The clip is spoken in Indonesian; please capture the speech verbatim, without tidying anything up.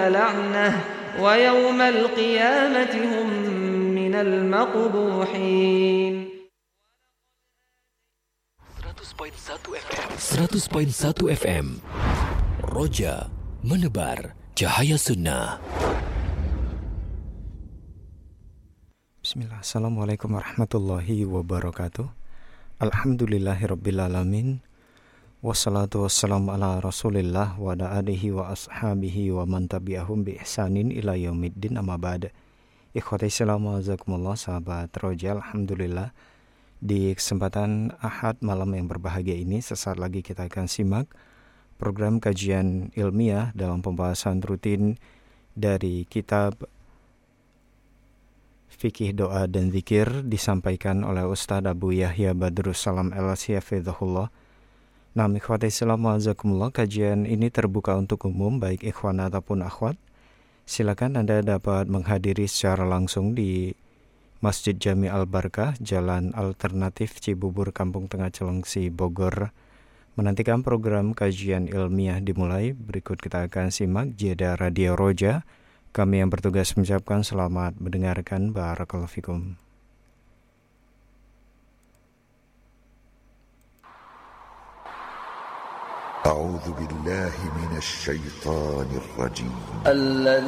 لعنة ويوم القيامة هم من المقبوحين. seratus koma satu F M Roja menebar cahaya sunnah. Bismillah. Assalamualaikum warahmatullahi wabarakatuh. Alhamdulillahirrabbilalamin. Wassalatu wassalamu ala rasulillah wa ala alihi wa ashabihi wa man tabi'ahum bi ihsanin ila yaumiddin, amma ba'd. Ikhwati Islam wa jazakumullah, sahabat Roja. Alhamdulillah, di kesempatan Ahad malam yang berbahagia ini, sesaat lagi kita akan simak program kajian ilmiah dalam pembahasan rutin dari kitab Fikih Doa dan Zikir, disampaikan oleh Ustaz Abu Yahya Badrus Salam L-Si hafizahullah. Nah, ikhwati Islam wa jazakumullah, kajian ini terbuka untuk umum, baik ikhwan ataupun akhwat. Silakan Anda dapat menghadiri secara langsung di Masjid Jami Al-Barkah, Jalan Alternatif Cibubur, Kampung Tengah Cilengsi, Bogor. Menantikan program kajian ilmiah dimulai. Berikut kita akan simak jeda Radio Roja. Kami yang bertugas mengucapkan selamat mendengarkan. Barakallahu fikum. A'udzu billahi minasy syaithanir rajim.